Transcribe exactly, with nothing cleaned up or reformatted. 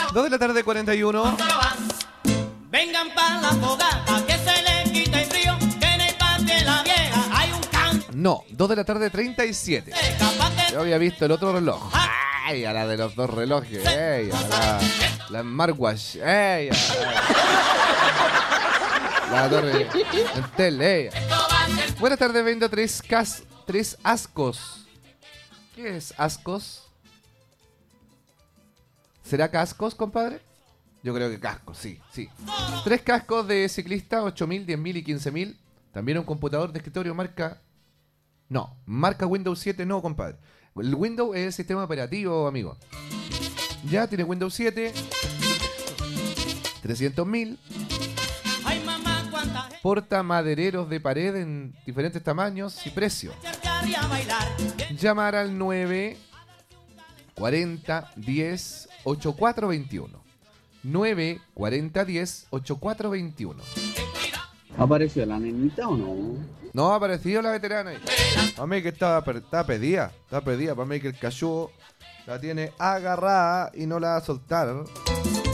dos de la tarde, cuarenta y uno. Vengan para la fogata, que se le quita el frío, que en el patio de la vieja hay un can. No, dos de la tarde, treinta y siete. Yo había visto el otro reloj. ¡Ay! A la de los dos relojes. ¡Ey! A la, la smartwatch. ¡Ey! A la, la torre Entel. ¡Ey! Buenas tardes, vendo tres, cas, tres ascos. ¿Qué es ascos? ¿Será cascos, compadre? Yo creo que cascos, sí, sí. Tres cascos de ciclista, ocho mil, diez mil y quince mil. También un computador de escritorio marca... No, marca Windows siete no, compadre. El Windows es el sistema operativo, amigo. Ya tiene Windows siete. trescientos mil. Porta madereros de pared en diferentes tamaños y precios. Llamar al nueve cuarenta diez ochenta y cuatro veintiuno. nueve cuarenta diez ochenta y cuatro veintiuno. ¿Apareció la nenita o no? No ha aparecido la veterana. Para mí que está, está pedida. Está pedida. Para mí que el cachorro la tiene agarrada y no la va a soltar.